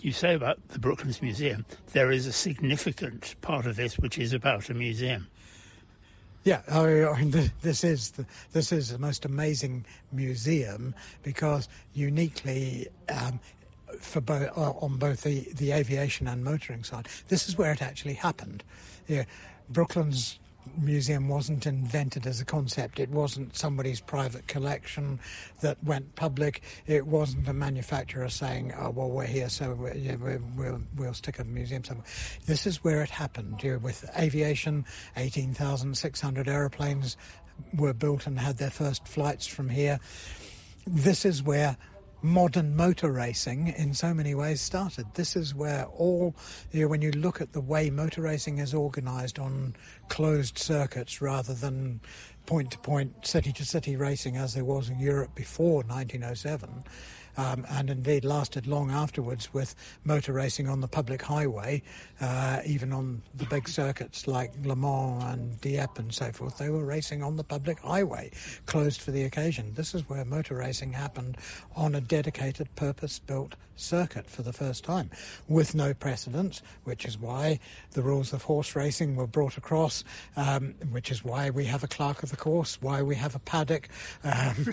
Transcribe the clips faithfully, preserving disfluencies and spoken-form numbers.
you say about the Brooklands Museum, there is a significant part of this which is about a museum. Yeah, I mean, this is the, this is the most amazing museum because uniquely um, for both on both the, the aviation and motoring side, this is where it actually happened. Yeah, Brooklands Museum wasn't invented as a concept. It wasn't somebody's private collection that went public. It wasn't a manufacturer saying, "Oh, well, we're here, so we're, yeah, we're, we'll we'll stick a museum somewhere." This is where it happened. You know, with aviation, eighteen thousand six hundred aeroplanes were built and had their first flights from here. This is where modern motor racing in so many ways started. This is where all, you know, when you look at the way motor racing is organised on closed circuits rather than point-to-point, city-to-city racing as there was in Europe before nineteen oh seven, um, and indeed lasted long afterwards with motor racing on the public highway, uh, even on the big circuits like Le Mans and Dieppe and so forth. They were racing on the public highway, closed for the occasion. This is where motor racing happened on a dedicated, purpose-built circuit for the first time, with no precedents, which is why the rules of horse racing were brought across, um, which is why we have a clerk of the course, why we have a paddock. Um,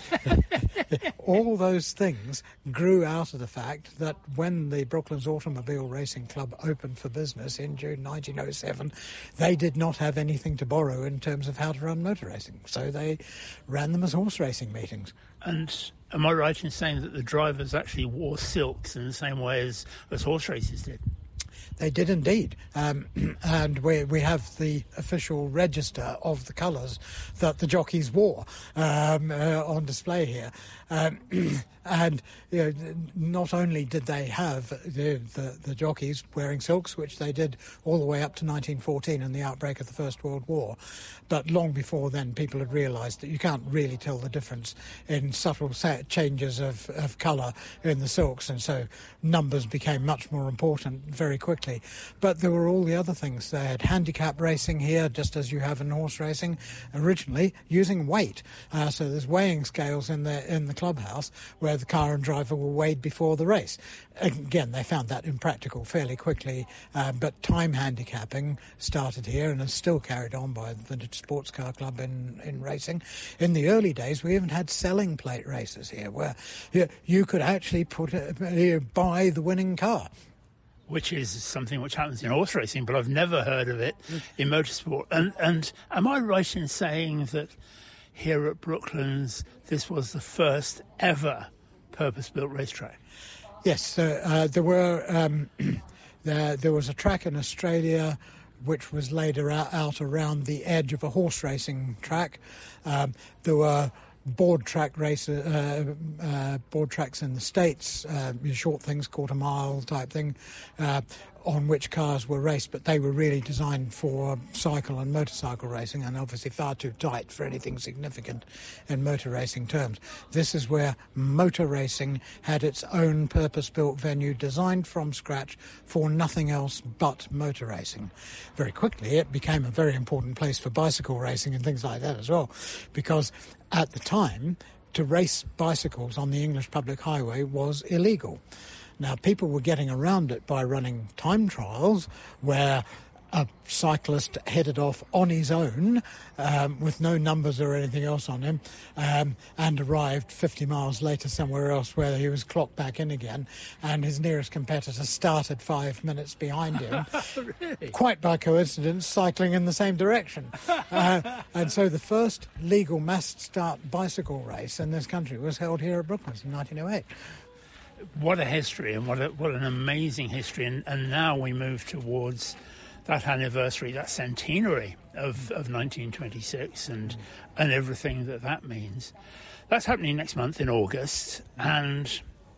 all those things grew out of the fact that when the Brooklands Automobile Racing Club opened for business in June nineteen oh seven, they did not have anything to borrow in terms of how to run motor racing, so they ran them as horse racing meetings. And am I right in saying that the drivers actually wore silks in the same way as, as horse races did? They did indeed, um, and we we have the official register of the colours that the jockeys wore um, uh, on display here. Um, and you know, not only did they have the, the, the jockeys wearing silks, which they did all the way up to nineteen fourteen and the outbreak of the First World War, but long before then people had realised that you can't really tell the difference in subtle changes of, of colour in the silks, and so numbers became much more important very quickly. But there were all the other things. They had handicap racing here, just as you have in horse racing, originally using weight. Uh, so there's weighing scales in the in the clubhouse where the car and driver were weighed before the race. Again, they found that impractical fairly quickly, uh, but time handicapping started here and is still carried on by the Sports Car Club in, in racing. In the early days, we even had selling plate races here, where you, you could actually put a, uh, buy the winning car. Which is something which happens in horse racing, but I've never heard of it in motorsport. And, and am I right in saying that here at Brooklands, this was the first ever purpose-built racetrack? Yes, uh, uh, there were. Um, there, there was a track in Australia which was laid out, out around the edge of a horse racing track. Um, there were board track races, uh, uh, board tracks in the States, uh, short things, quarter mile type thing, uh, on which cars were raced, but they were really designed for cycle and motorcycle racing, and obviously far too tight for anything significant in motor racing terms. This is where motor racing had its own purpose-built venue designed from scratch for nothing else but motor racing. Very quickly it became a very important place for bicycle racing and things like that as well, because at the time to race bicycles on the English public highway was illegal. Now, people were getting around it by running time trials where a cyclist headed off on his own um, with no numbers or anything else on him um, and arrived fifty miles later somewhere else where he was clocked back in again, and his nearest competitor started five minutes behind him, really? Quite by coincidence, cycling in the same direction. Uh, and so the first legal mass start bicycle race in this country was held here at Brooklands in nineteen oh eight. What a history, and what a, what an amazing history. And, and now we move towards that anniversary, that centenary of, of nineteen twenty-six and, and everything that that means. That's happening next month in August. And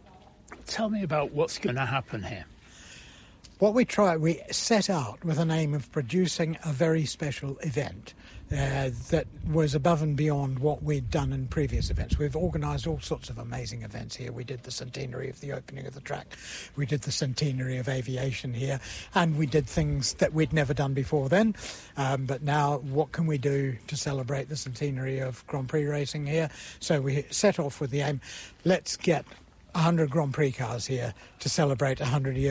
tell me about what's going to happen here. What we try, we set out with an aim of producing a very special event uh, that was above and beyond what we'd done in previous events. We've organised all sorts of amazing events here. We did the centenary of the opening of the track, we did the centenary of aviation here, and we did things that we'd never done before then. Um, but now, what can we do to celebrate the centenary of Grand Prix racing here? So we set off with the aim, let's get one hundred Grand Prix cars here to celebrate one hundred years